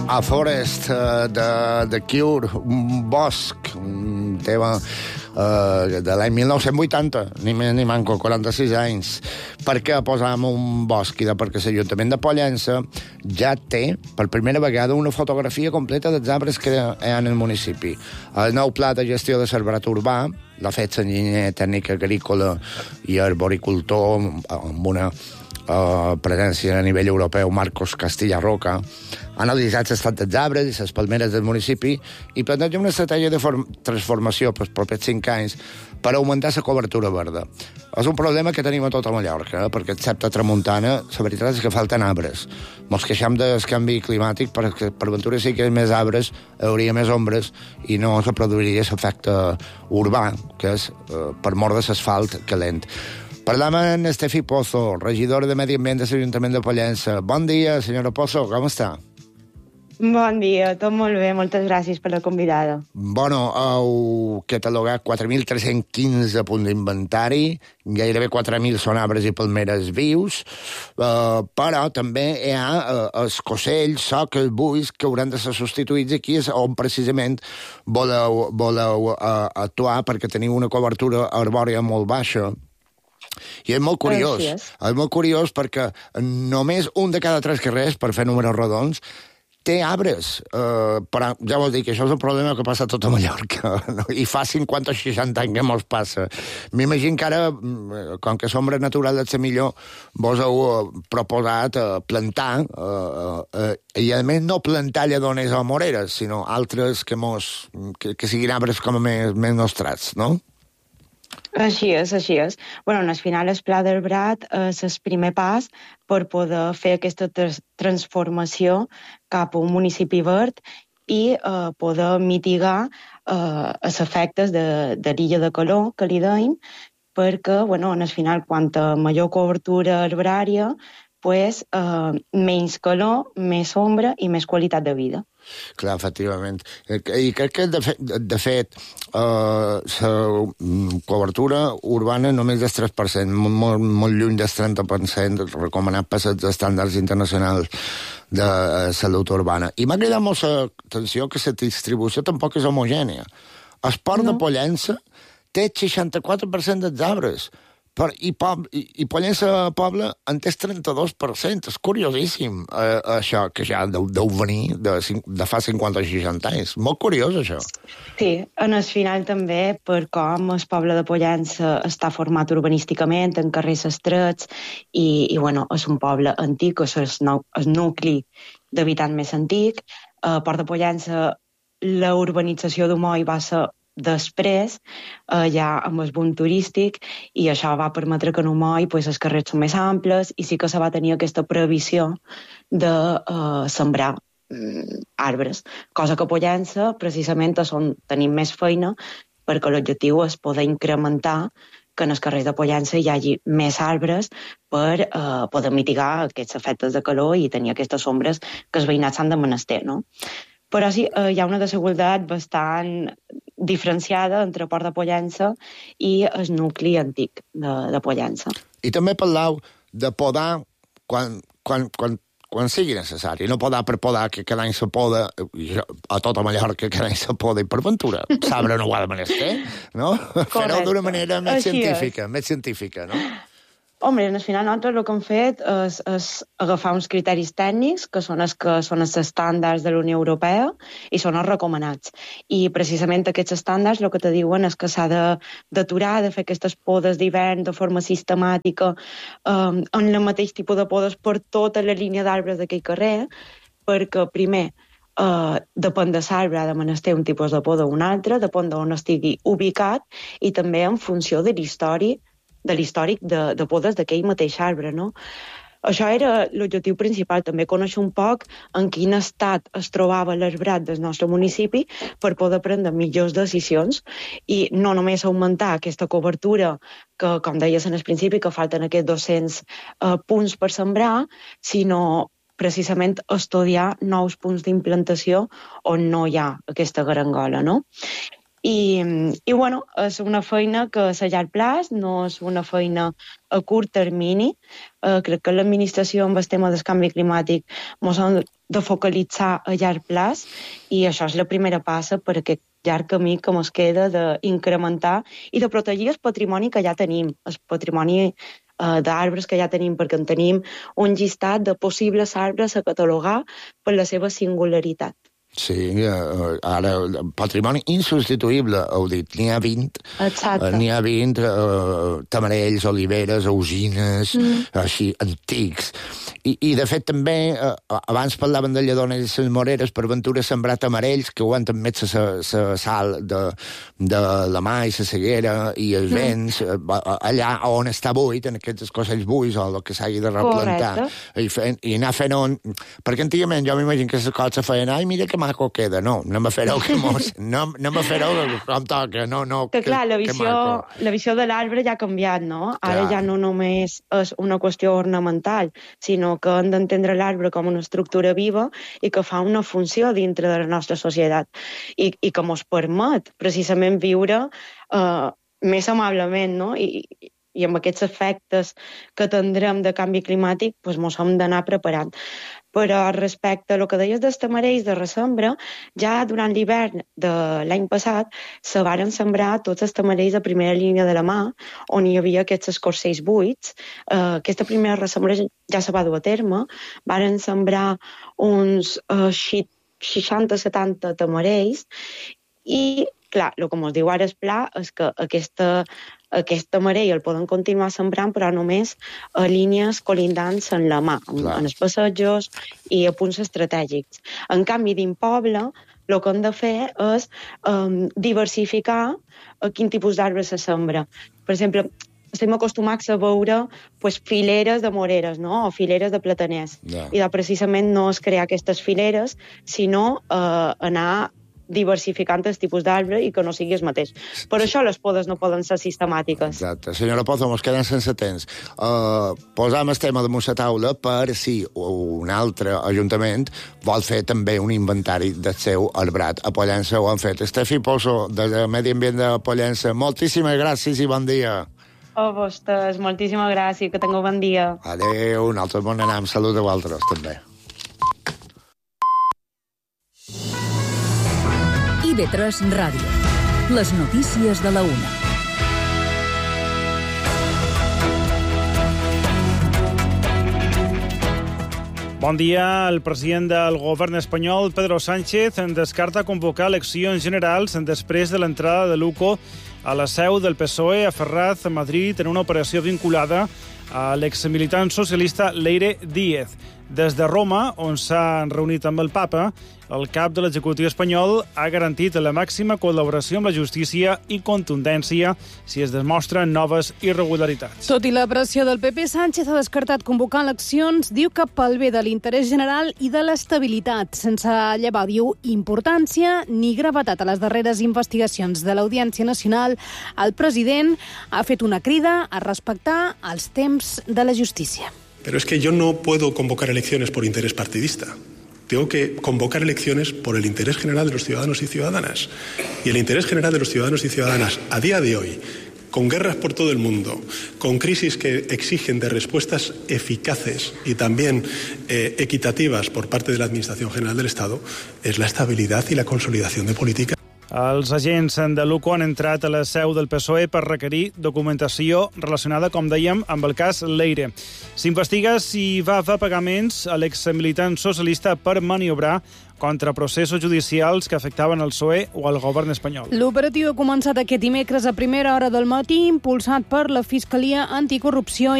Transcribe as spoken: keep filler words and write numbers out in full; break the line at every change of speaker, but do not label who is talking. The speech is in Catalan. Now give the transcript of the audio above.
A Forest, uh, de, de Cure, un bosc, un tema uh, de l'any mil nou-cents vuitanta, ni més ni manco, quaranta-sis anys. Per què posàvem un bosc? I de perquè l'Ajuntament de Pollença ja té, per primera vegada, una fotografia completa dels arbres que hi ha en el municipi. El nou pla de gestió de l'arbrat urbà l'ha fet l'enginyer tècnic agrícola i arboricultor amb una Uh, presència a nivell europeu, Marcos Castilla Roca, ha analitzat l'estat dels arbres i les palmeres del municipi i planteja una estratègia de transformació pels propers cinc anys per augmentar la cobertura verda. És un problema que tenim a tota Mallorca, eh? perquè excepte a Tramuntana, la veritat és que falten arbres. Mos queixem del canvi climàtic perquè per ventura sí que hi ha més arbres, hi hauria més ombres i no se produiria l'efecte urbà, que és uh, per mort de l'asfalt calent. Parlam amb Estefi Pozo, regidora de Medi Ambient de l'Ajuntament de Pollença. Bon dia, senyora Pozo, com està?
Bon dia, tot molt bé, moltes gràcies per la convidada.
Bueno, heu catalogat quatre mil tres-cents quinze punts d'inventari, gairebé quatre mil són arbres i palmeres vius, eh, però també hi ha eh, els cosells, soques, buis, que hauran de ser substituïts aquí, on precisament voleu, voleu eh, actuar perquè teniu una cobertura arbòria molt baixa. I és molt curiós, és. és molt curiós perquè només un de cada tres carrers, per fer números rodons, té arbres. Uh, però ja vols dir que això és un problema que passa a tota Mallorca, no? I fa cinquanta o seixanta anys que mos passa. M'imagino que ara, com que l'ombra natural és la millor, vos heu proposat uh, plantar, uh, uh, i a més no plantar lladones o moreres, sinó altres que, mos, que, que siguin arbres com més, més nostrats, no?
Així és, així és. Bueno, al final el Pla d'Arbrat és el primer pas per poder fer aquesta tr- transformació cap a un municipi verd i eh, poder mitigar eh, els efectes de, de l'illa de calor, que li deim, perquè, bueno, al final, quanta major cobertura arbrària, pues, eh, menys calor, més ombra i més qualitat de vida.
Clar, efectivament. I crec que, de fet, de fet uh, la cobertura urbana només és tres per cent, molt, molt lluny del trenta per cent recomanat per els estàndards internacionals de salut urbana. I m'ha cridat molt l'atenció que la distribució tampoc és homogènia. El port no. de Pollença té el seixanta-quatre per cent dels arbres, Per, i, Pob, i, i Pollença Poble en té el trenta-dos per cent. És curiosíssim, eh, això, que ja deu, deu venir de, de fa cinquanta o seixanta anys. Molt curiós, això.
Sí, en el final també, per com el poble de Pollença està format urbanísticament, en carrers estrets, i, i bueno, és un poble antic, és el, nou, el nucli d'habitant més antic. A Port de Pollença, la urbanització d'Humoi va ser després, eh, ja amb el boom turístic, i això va permetre que en Humoi pues, els carrers són més amples i sí que se va tenir aquesta previsió de eh, sembrar mm, arbres, cosa que a Pollença precisament és on tenim més feina perquè l'objectiu és poder incrementar que en els carrers de Pollença hi hagi més arbres per eh, poder mitigar aquests efectes de calor i tenir aquestes ombres que els veïnats s'han de menester, no? Però sí, eh, hi ha una desigualtat bastant diferenciada entre Port de Pollença i el nucli antic de, de Pollença.
I també parlau de podar quan, quan, quan, quan sigui necessari. No podar per podar, que cada any se poda, a tota Mallorca cada any se poda, i per ventura. Sabre no ho ha de menester, no? Fer-ho d'una manera més Així científica, és. més científica, no?
Home, al final nosaltres el que hem fet és, és agafar uns criteris tècnics que són els que són els estàndards de la Unió Europea i són els recomanats. I precisament aquests estàndards el que te diuen és que s'ha d'aturar, de, de fer aquestes podes d'hivern de forma sistemàtica um, en el mateix tipus de podes per tota la línia d'arbres d'aquell carrer, perquè primer Uh, depèn de l'arbre, ha de menester un tipus de poda o un altre, depèn d'on estigui ubicat i també en funció de l'històric de l'històric de, de podes d'aquell mateix arbre, no? Això era l'objectiu principal, també conèixer un poc en quin estat es trobava l'arbrat del nostre municipi per poder prendre millors decisions i no només augmentar aquesta cobertura que, com deies en el principi, que falten aquests dos-cents uh, punts per sembrar, sinó precisament estudiar nous punts d'implantació on no hi ha aquesta garangola, no? I, i bueno, és una feina que és a llarg plaç, no és una feina a curt termini. Eh, crec que l'administració amb el tema del canvi climàtic ens hem de focalitzar a llarg plaç i això és la primera passa per aquest llarg camí que ens queda d'incrementar i de protegir el patrimoni que ja tenim, el patrimoni eh, d'arbres que ja tenim, perquè en tenim un llistat de possibles arbres a catalogar per la seva singularitat.
Sí, eh, ara, patrimoni insubstituïble, heu dit, n'hi ha vint.
Exacte.
Eh, n'hi ha vint eh, tamarells, oliveres, ausines, mm. així, antics. I, I, de fet, també, eh, abans parlaven de lledones i les moreres, per ventura sembrar tamarells que aguanten més la sal de, de la mà i la ceguera i els mm. vents, eh, allà on està buit, en aquests cosells buits o el que s'hagi de replantar. I, fent, I anar fent on... Perquè antigament jo m'imagino que les coses feien, ai, mira que maco queda. No, anem a fer-ho que mos... No, anem a fer-ho com toca, no, no.
Que, que clar, la visió, la visió de l'arbre ja ha canviat, no? Ara clar. Ja no només és una qüestió ornamental, sinó que hem d'entendre l'arbre com una estructura viva i que fa una funció dintre de la nostra societat i, i que ens permet precisament viure eh, més amablement, no? I, i amb aquests efectes que tindrem de canvi climàtic, doncs ens hem d'anar preparant. Però respecte a el que deies dels tamarells de ressembra, ja durant l'hivern de l'any passat se varen sembrar tots els tamarells a primera línia de la mà, on hi havia aquests escorcells buits. Uh, aquesta primera ressembra ja se va dur a terme. Varen sembrar uns uh, seixanta setanta tamarells i, clar, el que ens diu ara el pla és que aquesta aquest tamarell el poden continuar sembrant, però només a línies colindants en la mà, en, en els passejos i a punts estratègics. En canvi, dins poble, el que hem de fer és um, diversificar a quin tipus d'arbre se sembra. Per exemple, estem acostumats a veure pues, fileres de moreres, no? O fileres de plataners. Yeah. I de, precisament no és crear aquestes fileres, sinó uh, anar diversificant els tipus d'arbre i que no sigui el mateix. Per això les podes no poden ser sistemàtiques.
Exacte. Senyora Pozo, mos queden sense temps. Uh, posam el tema damunt la taula per si un altre ajuntament vol fer també un inventari del seu arbrat. A Pollença ho han fet. Estefi Pozo, de Medi Ambient de Pollença, moltíssimes gràcies i bon dia.
A vostès, moltíssimes gràcies, que tingueu bon dia.
Adéu, nosaltres bon anam. Salut a vosaltres, també.
I V tres Ràdio. Les notícies de la una.
Bon dia. El president del govern espanyol, Pedro Sánchez, descarta convocar eleccions generals després de l'entrada de l'U C O a la seu del P S O E a Ferraz, a Madrid, en una operació vinculada a l'exmilitant socialista Leire Díez. Des de Roma, on s'ha reunit amb el papa, el cap de l'executiu espanyol ha garantit la màxima col·laboració amb la justícia i contundència si es demostren noves irregularitats.
Tot i la pressió del P P, Sánchez ha descartat convocar eleccions, diu que pel bé de l'interès general i de l'estabilitat, sense llevar, diu, importància ni gravetat a les darreres investigacions de l'Audiència Nacional. El president ha fet una crida a respectar els temps de la justícia.
Pero es que yo no puedo convocar elecciones por interés partidista. Tengo que convocar elecciones por el interés general de los ciudadanos y ciudadanas. Y el interés general de los ciudadanos y ciudadanas a día de hoy, con guerras por todo el mundo, con crisis que exigen de respuestas eficaces y también eh, equitativas por parte de la Administración General del Estado, es la estabilidad y la consolidación de políticas.
Els agents de l'U C O han entrat a la seu del P S O E per requerir documentació relacionada, com dèiem, amb el cas Leire. S'investiga si va fer pagaments a l'exmilitant socialista per maniobrar contra processos judicials que afectaven el P S O E o el govern espanyol.
L'operatiu ha començat aquest dimecres a primera hora del matí, impulsat per la Fiscalia Anticorrupció